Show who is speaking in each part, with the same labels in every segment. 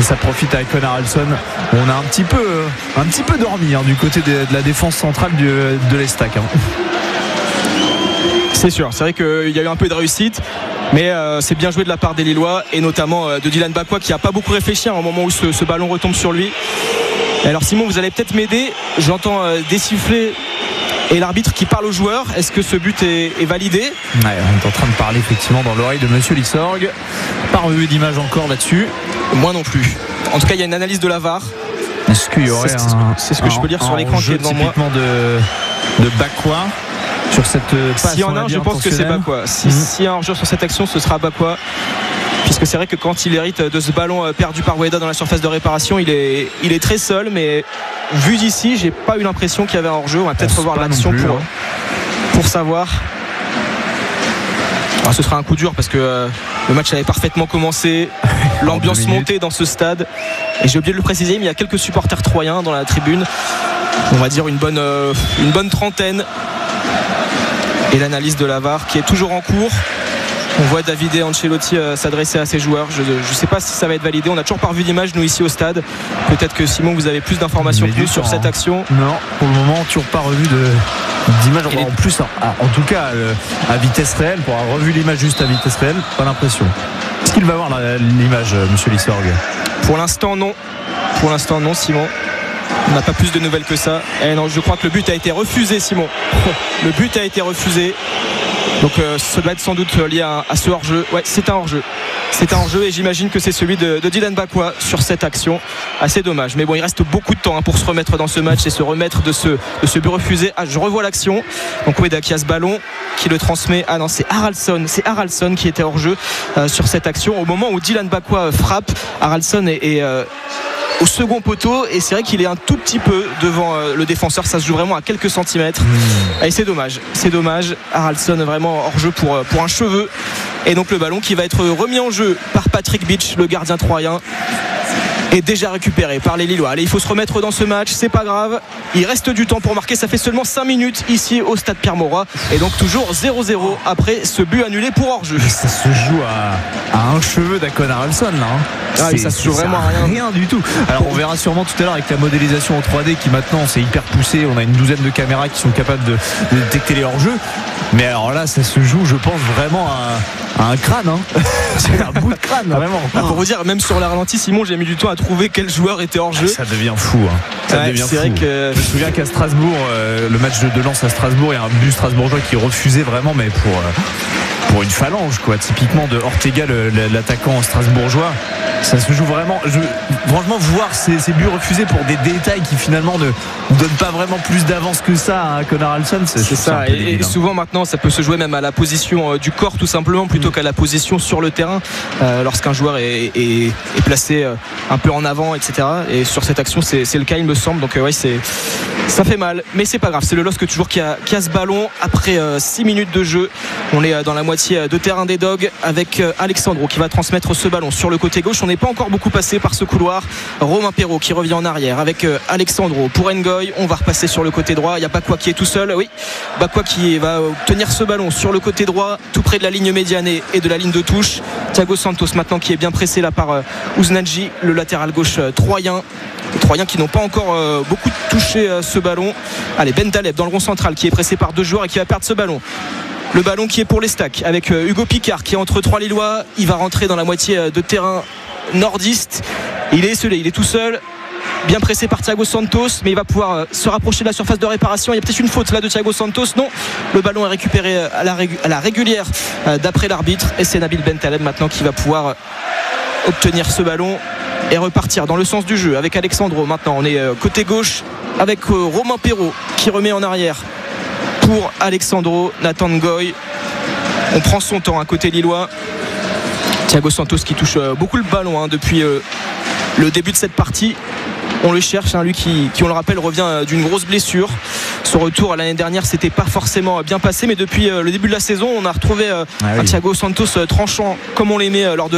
Speaker 1: ça profite avec Connor Haralson. On a un petit peu dormi du côté de la défense centrale de l'Estac.
Speaker 2: C'est sûr, c'est vrai qu'il y a eu un peu de réussite, mais c'est bien joué de la part des Lillois et notamment de Dylan Bakwa qui n'a pas beaucoup réfléchi au moment où ce ballon retombe sur lui. Et alors Simon, vous allez peut-être m'aider, j'entends des sifflets et l'arbitre qui parle aux joueurs. Est-ce que ce but est validé?
Speaker 1: On est en train de parler effectivement dans l'oreille de Monsieur Lissorg. Pas revu d'image encore là-dessus.
Speaker 2: Moi non plus. En tout cas, il y a une analyse de la VAR.
Speaker 1: Est-ce qu'il y aurait
Speaker 2: c'est ce que je peux lire sur l'écran qui est devant moi
Speaker 1: de Bakwa sur cette passe?
Speaker 2: S'il y en a un, je pense que c'est Bakwa. S'il y a un hors-jeu sur cette action, ce sera Bakwa. Puisque c'est vrai que quand il hérite de ce ballon perdu par Weda dans la surface de réparation, il est très seul, mais vu d'ici, j'ai pas eu l'impression qu'il y avait un hors-jeu. On va peut-être revoir l'action pour savoir. Alors, ce sera un coup dur parce que le match avait parfaitement commencé, l'ambiance montée dans ce stade, et j'ai oublié de le préciser, mais il y a quelques supporters troyens dans la tribune, on va dire une bonne trentaine. Et l'analyse de la VAR qui est toujours en cours. On voit Davide Ancelotti s'adresser à ses joueurs. Je ne sais pas si ça va être validé. On n'a toujours pas revu d'image nous ici au stade. Peut-être que Simon, vous avez plus d'informations que nous sur cette action.
Speaker 1: Non, pour le moment toujours pas revu d'image. En plus, en tout cas à vitesse réelle, pour avoir revu l'image juste à vitesse réelle, pas l'impression. Est-ce qu'il va voir l'image, Monsieur Lissorg?
Speaker 2: Pour l'instant non. Pour l'instant non, Simon. On n'a pas plus de nouvelles que ça. Et non, je crois que le but a été refusé, Simon. Le but a été refusé. Donc ça doit être sans doute lié à ce hors-jeu. Ouais, c'est un hors-jeu. C'est un hors-jeu et j'imagine que c'est celui de Dylan Bakwa sur cette action. Assez dommage. Mais bon, il reste beaucoup de temps pour se remettre dans ce match et se remettre de ce but refusé. Je revois l'action. Donc Weda qui a ce ballon, qui le transmet. Ah non, c'est Haralson qui était hors-jeu sur cette action. Au moment où Dylan Bakwa frappe, Haralson est au second poteau et c'est vrai qu'il est un tout petit peu devant le défenseur. Ça se joue vraiment à quelques centimètres et c'est dommage. Haralson vraiment hors jeu pour un cheveu, et donc le ballon qui va être remis en jeu par Patrick Beach, le gardien troyen, est déjà récupéré par les Lillois. Allez, il faut se remettre dans ce match, c'est pas grave, il reste du temps pour marquer. Ça fait seulement 5 minutes ici au stade Pierre-Mauroy et donc toujours 0-0 après ce but annulé pour hors-jeu.
Speaker 1: Ça se joue à un cheveu d'Akon Haralson là.
Speaker 2: Ça se joue vraiment à
Speaker 1: rien du tout. Alors on verra sûrement tout à l'heure avec la modélisation en 3D qui maintenant c'est hyper poussé. On a une douzaine de caméras qui sont capables de détecter les hors-jeux. Mais alors là, ça se joue, je pense, vraiment à un crâne. C'est un bout de crâne, vraiment.
Speaker 2: Pour vous dire, même sur la ralenti, Simon, j'ai mis du temps à trouver quel joueur était hors jeu.
Speaker 1: Ça devient fou.
Speaker 2: C'est vrai que
Speaker 1: je me souviens qu'à Strasbourg, le match de Lens à Strasbourg, il y a un but strasbourgeois qui refusait vraiment, mais pour une phalange, quoi. Typiquement de Ortega, l'attaquant strasbourgeois. Ça se joue vraiment. Franchement, voir ces buts refusés pour des détails qui finalement ne donnent pas vraiment plus d'avance que ça à Connor Haralson, c'est ça.
Speaker 2: Et souvent maintenant, ça peut se jouer même à la position du corps, tout simplement, plutôt qu'à la position sur le terrain, lorsqu'un joueur est placé un peu en avant, etc. Et sur cette action, c'est le cas, il me semble. Donc ouais, ça fait mal, mais c'est pas grave. C'est le LOSC toujours qui a ce ballon après 6 minutes de jeu. On est dans la moitié de terrain des Dogs avec Alexandro qui va transmettre ce ballon sur le côté gauche. On n'est pas encore beaucoup passé par ce couloir. Romain Perrault qui revient en arrière avec Alexandro pour Ngoy. On va repasser sur le côté droit. Il y a Bakwa qui est tout seul. Oui, Bakwa qui va tenir ce ballon sur le côté droit, tout près de la ligne médiane et de la ligne de touche. Thiago Santos maintenant qui est bien pressé là par Ouznadji, le latéral gauche troyen. Les Troyens qui n'ont pas encore beaucoup touché ce ballon. Allez, Ben Taleb dans le rond central qui est pressé par 2 joueurs et qui va perdre ce ballon. Le ballon qui est pour les Stacks avec Hugo Picard qui est entre 3 Lillois. Il va rentrer dans la moitié de terrain nordiste. Il est esselé, il est tout seul. Bien pressé par Thiago Santos, mais il va pouvoir se rapprocher de la surface de réparation. Il y a peut-être une faute là de Thiago Santos. Non, le ballon est récupéré à la régulière d'après l'arbitre. Et c'est Nabil Ben Taleb maintenant qui va pouvoir obtenir ce ballon et repartir dans le sens du jeu avec Alexandro. Maintenant on est côté gauche avec Romain Perrault qui remet en arrière pour Alexandro. Nathan Ngoy, on prend son temps à côté lillois. Thiago Santos qui touche beaucoup le ballon depuis le début de cette partie. On le cherche, lui qui on le rappelle revient d'une grosse blessure. Son retour à l'année dernière c'était pas forcément bien passé, mais depuis le début de la saison on a retrouvé un Thiago Santos tranchant comme on l'aimait lors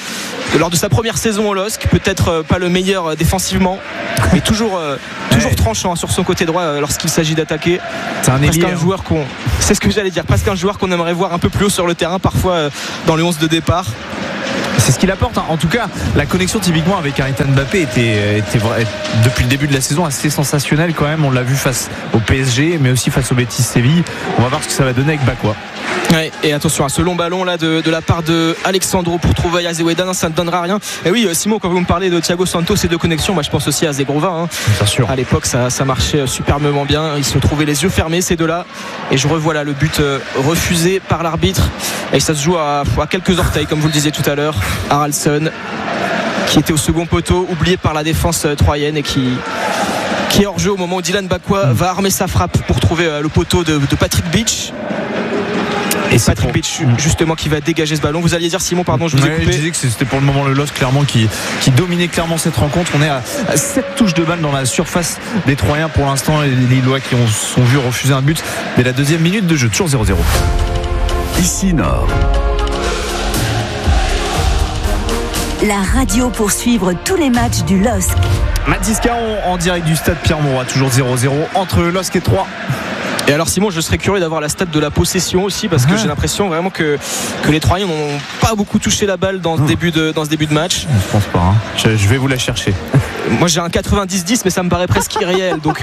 Speaker 2: de sa première saison au LOSC. Peut-être pas le meilleur défensivement, mais toujours tranchant sur son côté droit lorsqu'il s'agit d'attaquer.
Speaker 1: C'est un ailier,
Speaker 2: joueur c'est ce que j'allais dire, presque un joueur qu'on aimerait voir un peu plus haut sur le terrain parfois dans le 11 de départ.
Speaker 1: C'est ce qu'il apporte. En tout cas, la connexion typiquement avec un Ethan Mbappé était depuis le début de la saison assez sensationnelle quand même. On l'a vu face au PSG, mais aussi face au Betis Séville. On va voir ce que ça va donner avec Bakwa.
Speaker 2: Ouais, et attention à ce long ballon là de la part de Alexandro pour trouver Yazeweda, ça ne donnera rien. Et oui, Simon, quand vous me parlez de Thiago Santos et de connexion, moi je pense aussi à Zegrova.
Speaker 1: Bien sûr.
Speaker 2: À l'époque, ça marchait superbement bien. Ils se trouvaient les yeux fermés, ces deux-là. Et je revois là le but refusé par l'arbitre. Et ça se joue à quelques orteils, comme vous le disiez tout à l'heure. Haraldsson, qui était au second poteau, oublié par la défense troyenne et qui est hors jeu au moment où Dylan Bakwa va armer sa frappe pour trouver le poteau de Patrick Beach. Et Patrick Beach justement qui va dégager ce ballon. Vous alliez dire, Simon, pardon, je vous ai coupé.
Speaker 1: Je disais que c'était pour le moment le LOSC clairement qui dominait clairement cette rencontre. On est à 7 touches de balle dans la surface des Troyens pour l'instant. Les Lillois qui sont vus refuser un but dès la 2e minute de jeu, toujours 0-0.
Speaker 3: Ici Nord.
Speaker 4: La radio pour suivre tous les matchs du LOSC.
Speaker 1: Mathis Caron en direct du stade Pierre-Mauroy, toujours 0-0 entre le LOSC et Troyes.
Speaker 2: Et alors Simon, je serais curieux d'avoir la stat de la possession aussi, parce que j'ai l'impression vraiment que les Troyens n'ont pas beaucoup touché la balle dans ce début de match.
Speaker 1: Je pense pas, hein. Je vais vous la chercher.
Speaker 2: Moi j'ai un 90-10, mais ça me paraît presque irréel, donc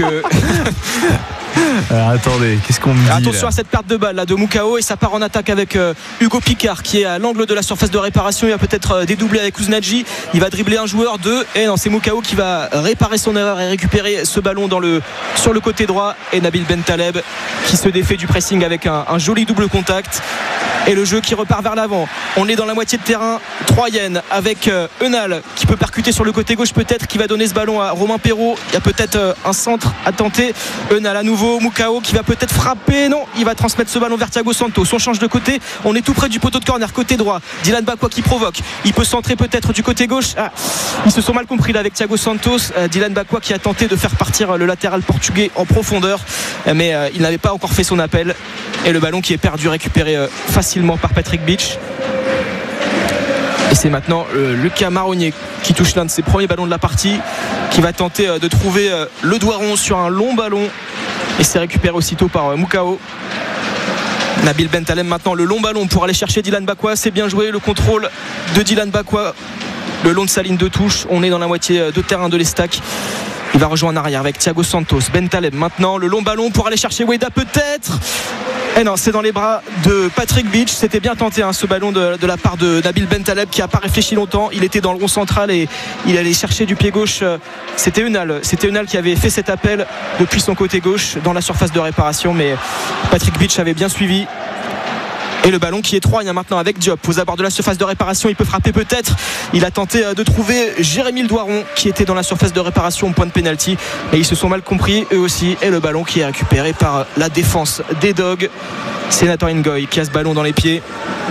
Speaker 1: attendez, qu'est-ce qu'on me dit
Speaker 2: attention
Speaker 1: là
Speaker 2: à cette perte de balle là de Moukao, et ça part en attaque avec Hugo Picard qui est à l'angle de la surface de réparation. Il va peut-être dédoubler avec Ouznadji, il va dribbler un joueur, et non, c'est Moukao qui va réparer son erreur et récupérer ce ballon sur le côté droit, et Nabil Bentaleb qui se défait du pressing avec un joli double contact, et le jeu qui repart vers l'avant. On est dans la moitié de terrain troyenne avec Eunal qui peut percuter sur le côté gauche, peut-être, qui va donner ce ballon à Romain Perrault. Il y a peut-être un centre à tenter. Eunal à nouveau, Moukao qui va peut-être frapper, non, il va transmettre ce ballon vers Thiago Santos. On change de côté, on est tout près du poteau de corner côté droit. Dylan Bakwa qui provoque, il peut centrer peut-être du côté gauche. Ils se sont mal compris là avec Thiago Santos. Dylan Bakwa qui a tenté de faire partir le latéral portugais en profondeur, mais il n'avait pas encore fait son appel, et le ballon qui est perdu, récupéré facilement par Patrick Beach. Et c'est maintenant Lucas Marronnier qui touche l'un de ses premiers ballons de la partie, qui va tenter de trouver le doigt rond sur un long ballon, et c'est récupéré aussitôt par Moukao. Nabil Bentaleb maintenant, le long ballon pour aller chercher Dylan Bakwa. C'est bien joué, le contrôle de Dylan Bakwa le long de sa ligne de touche. On est dans la moitié de terrain de l'Estac. Il va rejoindre en arrière avec Thiago Santos. Bentaleb maintenant, le long ballon pour aller chercher Weda peut-être. Et non, c'est dans les bras de Patrick Beach. C'était bien tenté ce ballon de la part de Nabil Bentaleb, qui n'a pas réfléchi longtemps. Il était dans le rond central et il allait chercher du pied gauche. C'était Eunal qui avait fait cet appel depuis son côté gauche dans la surface de réparation, mais Patrick Beach avait bien suivi. Et le ballon qui est troyen maintenant avec Diop aux abords de la surface de réparation. Il peut frapper peut-être. Il a tenté de trouver Jérémy Le Doiron qui était dans la surface de réparation au point de pénalty, et ils se sont mal compris eux aussi. Et le ballon qui est récupéré par la défense des Dogs. C'est Nathan Ngoy qui a ce ballon dans les pieds.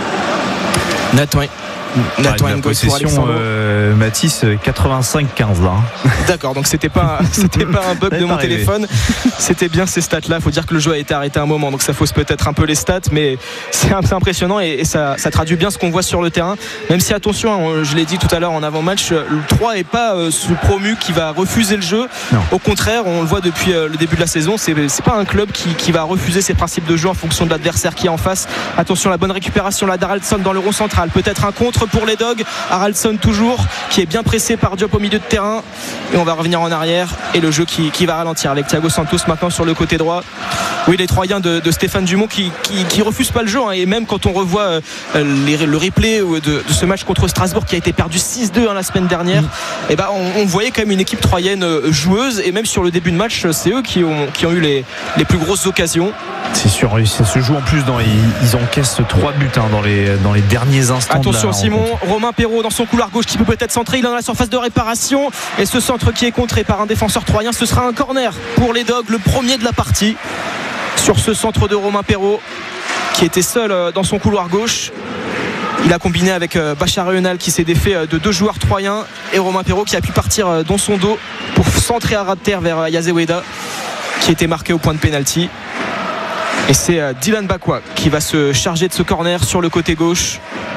Speaker 2: Nathan Ngoy pour Alexandre.
Speaker 1: Mathis, 85-15 là.
Speaker 2: D'accord, donc c'était pas un bug de mon téléphone, c'était bien ces stats là. Faut dire que le jeu a été arrêté un moment, donc ça fausse peut-être un peu les stats, mais c'est impressionnant, et ça traduit bien ce qu'on voit sur le terrain. Même si, attention, je l'ai dit tout à l'heure en avant-match, le 3 n'est pas ce promu qui va refuser le jeu. Non. Au contraire, on le voit depuis le début de la saison, c'est pas un club qui va refuser ses principes de jeu en fonction de l'adversaire qui est en face. Attention, la bonne récupération là d'Haraldsson dans le rond central, peut-être un contre pour les Dogs. Haraldsson toujours, qui est bien pressé par Diop au milieu de terrain, et on va revenir en arrière, et le jeu qui va ralentir avec Thiago Santos maintenant sur le côté droit. Oui, les Troyens de Stéphane Dumont qui refusent pas le jeu, et même quand on revoit le replay de ce match contre Strasbourg qui a été perdu 6-2 la semaine dernière, et on voyait quand même une équipe troyenne joueuse, et même sur le début de match, c'est eux qui ont eu les plus grosses occasions.
Speaker 1: C'est sûr, ça se joue en plus ils encaissent 3 buts dans les derniers instants.
Speaker 2: Attention Simon, Romain Perrault dans son couloir gauche qui peut peut-être centrer, il est dans la surface de réparation, et ce centre qui est contré par un défenseur troyen. Ce sera un corner pour les Dogs, le premier de la partie, sur ce centre de Romain Perrault qui était seul dans son couloir gauche. Il a combiné avec Bachar Eunal qui s'est défait de 2 joueurs troyens, et Romain Perrault qui a pu partir dans son dos pour centrer à ras de terre vers Yazeweda qui était marqué au point de pénalty. Et c'est Dylan Bakwa qui va se charger de ce corner sur le côté gauche.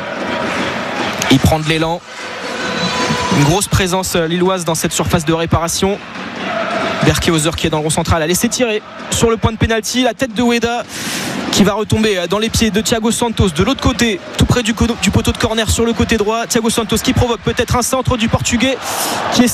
Speaker 2: Il prend de l'élan. Une grosse présence lilloise dans cette surface de réparation. Berkehauser qui est dans le rond central a laissé tirer sur le point de pénalty, la tête de Ueda qui va retomber dans les pieds de Thiago Santos de l'autre côté, tout près du poteau de corner sur le côté droit. Thiago Santos qui provoque peut-être un centre du Portugais qui est